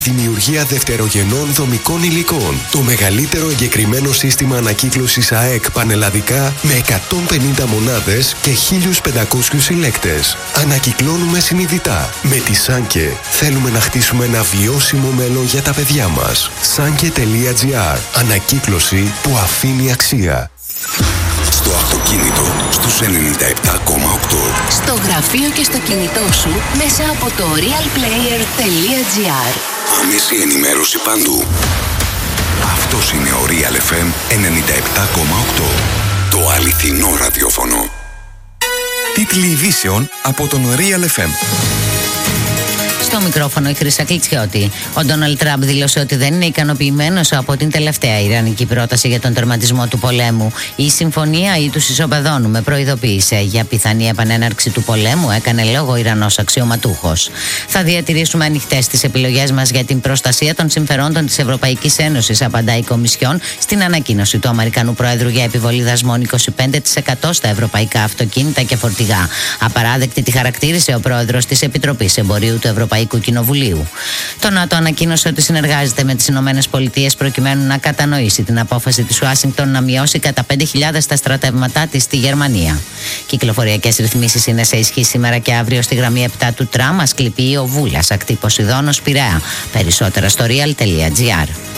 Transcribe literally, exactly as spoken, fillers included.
Δημιουργία δευτερογενών δομικών υλικών. Το μεγαλύτερο εγκεκριμένο σύστημα ανακύκλωσης ΑΕΚ πανελλαδικά με εκατόν πενήντα μονάδες και χίλιους πεντακόσιους συλλέκτες. Ανακυκλώνουμε συνειδητά. Με τη Σάνκε θέλουμε να χτίσουμε ένα βιώσιμο μέλλον για τα παιδιά μας. Σάνκε τελεία τζι άρ. Ανακύκλωση που αφήνει αξία. Στο αυτοκίνητο, στους ενενήντα επτά κόμμα οκτώ. Στο γραφείο και στο κινητό σου, μέσα από το real player τελεία τζι άρ. Άμεση ενημέρωση παντού. Αυτός είναι ο Real εφ εμ ενενήντα επτά κόμμα οκτώ. Το αληθινό ραδιόφωνο. Τίτλοι ειδήσεων από τον Real εφ εμ. Στο μικρόφωνο η Χρύσα Κλιτσιώτη. Ο Ντόναλντ Τραμπ δήλωσε ότι δεν είναι ικανοποιημένος από την τελευταία ιρανική πρόταση για τον τερματισμό του πολέμου. Η συμφωνία ή τους ισοπεδώνουμε, προειδοποίησε. Για πιθανή επανέναρξη του πολέμου έκανε λόγο ο Ιρανός αξιωματούχος. Θα διατηρήσουμε ανοιχτές τις επιλογές μας για την προστασία των συμφερόντων της Ευρωπαϊκής Ένωσης, απαντάει η Κομισιόν στην ανακοίνωση του Αμερικανού Προέδρου για επιβολή δασμών είκοσι πέντε τοις εκατό στα ευρωπαϊκά αυτοκίνητα και φορτηγά. Απαράδεκτη τη χαρακτήρισε ο Πρόεδρος της Επιτροπής Εμπορίου του Ευρωπαϊκού Κοινοβουλίου. Το ΝΑΤΟ ανακοίνωσε ότι συνεργάζεται με τις Ηνωμένες Πολιτείες προκειμένου να κατανοήσει την απόφαση της Ουάσιγκτον να μειώσει κατά πέντε χιλιάδες τα στρατεύματά της στη Γερμανία. Κυκλοφοριακές ρυθμίσεις είναι σε ισχύ σήμερα και αύριο στη γραμμή επτά του τραμ Ασκληπιείο Βούλας, ακτή Ποσειδώνος Πειραιά. Περισσότερα στο real τελεία τζι άρ.